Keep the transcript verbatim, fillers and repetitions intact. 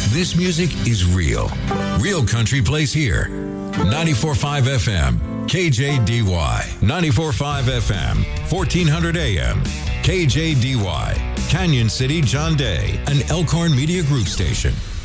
This music is real. Real country plays here. ninety-four point five F M, K J D Y. ninety-four point five F M, fourteen hundred A M, K J D Y. Canyon City, John Day, an Elkhorn Media Group station.